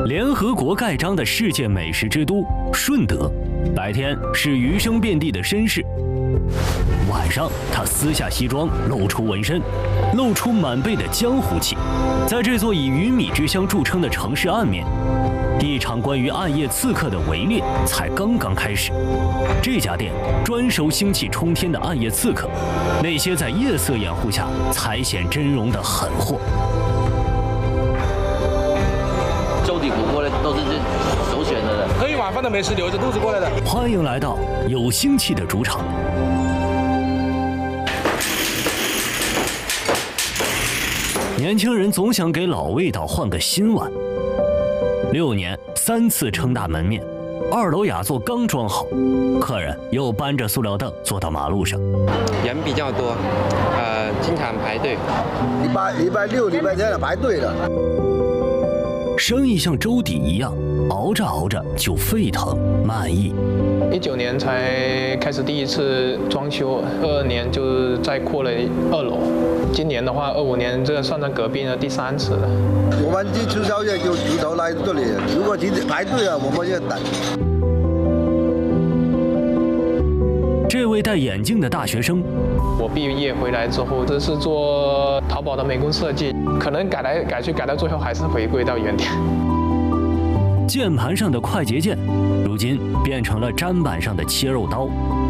联合国盖章的世界美食之都顺德，白天是余生遍地的绅士，晚上他撕下西装，露出纹身，露出满背的江湖气。在这座以鱼米之乡著称的城市暗面，一场关于暗夜刺客的围猎才刚刚开始。这家店专收腥气冲天的暗夜刺客，那些在夜色掩护下才显真容的狠货。 粥底火锅的都是首选的了， 可以晚饭的美食留着肚子过来的。 欢迎来到有腥气的主场。年轻人总想给老味道换个新碗。6年3次称大门面，2楼雅座刚装好，客人又搬着塑料凳坐到马路上。 人比较多，经常排队。 礼拜六、礼拜天排队的。 生意像粥底一样，熬着熬着就沸腾满意。 19年才开始第一次装修，22年就再扩了2楼。今年的话，25年这个算在隔壁的第3次了。 我们去吃宵夜就直头来这里，如果今天排队啊，我们要等。 这位戴眼镜的大学生， 我毕业回来之后，这是做淘宝的美工设计，可能改来改去，改到最后还是回归到原点。 键盘上的快捷键，如今变成了砧板上的切肉刀。